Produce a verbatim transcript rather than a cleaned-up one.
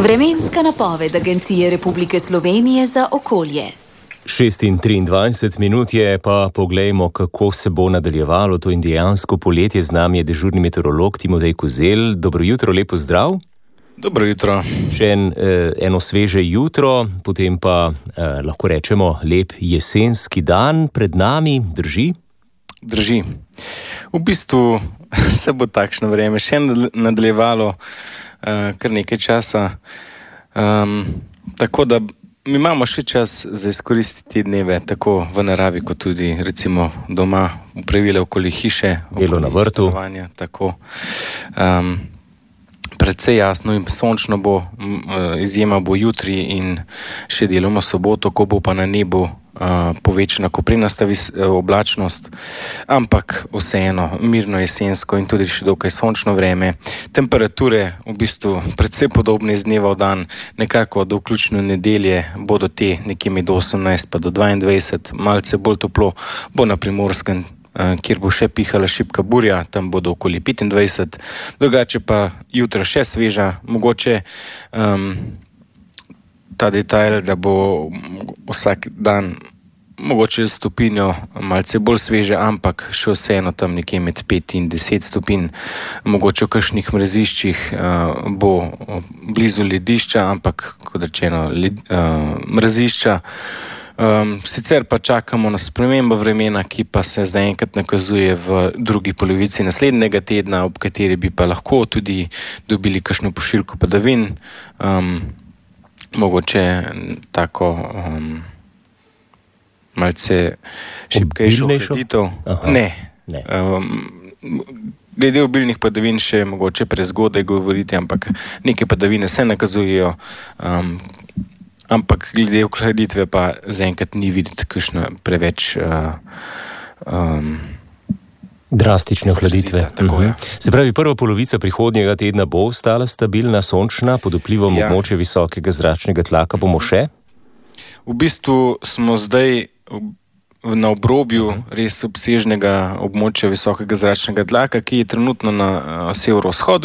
Vremenska napoved Agencije Republike Slovenije za okolje. šest in triindvajset minut je, pa poglejmo, kako se bo nadaljevalo to indijansko poletje. Z nami je dežurni meteorolog Timotej Kozelj. Dobro jutro, lepo zdrav. Dobro jutro. Še en, eh, eno sveže jutro, potem pa eh, lahko rečemo lep jesenski dan pred nami, drži? Drži. V bistvu se bo takšno vreme še nadaljevalo eh, kar nekaj časa. Um, tako da mi imamo še čas za izkoristiti te dneve, tako v naravi, kot tudi recimo doma, upravile okoli hiše. Delo na vrtu. Tako. Um, Predvsej jasno in sončno bo, izjema bo jutri in še deloma soboto, ko bo pa na nebu uh, povečana koprenasta oblačnost, ampak vseeno mirno jesensko in tudi še dokaj sončno vreme. Temperature v bistvu predvsej podobne iz dneva v dan, nekako do vključno nedelje bodo te nekje med osemnajst pa do dvaindvajset, malce bolj toplo bo na Primorskem, kjer bo še pihala šibka burja, tam bodo okoli petindvajset, drugače pa jutro še sveža, mogoče um, ta detajl, da bo vsak dan mogoče stopinjo malce bolj sveže, ampak še vseeno tam nekje med pet in deset stopinj, mogoče v kakšnih mraziščih uh, bo blizu ledišča, ampak kot rečeno led, uh, mrazišča. Um, sicer pa čakamo na spremembo vremena, ki pa se zaenkrat nakazuje v drugi polovici naslednjega tedna, ob kateri bi pa lahko tudi dobili kakšno pošiljko padavin, um, mogoče tako um, malce šibkejšo ohladitev. Ne. ne. Um, glede obilnih padavin še mogoče prezgodaj govoriti, ampak neke padavine se nakazujejo. Um, Ampak glede ohladitve pa zaenkrat ni videti kakšna preveč uh, um, drastične ohladitve. Tako je. Se pravi, prva polovica prihodnjega tedna bo ostala stabilna, sončna, pod vplivom ja. območja visokega zračnega tlaka bomo še? V bistvu smo zdaj na obrobju res obsežnega območja visokega zračnega tlaka, ki je trenutno na uh, severovzhodu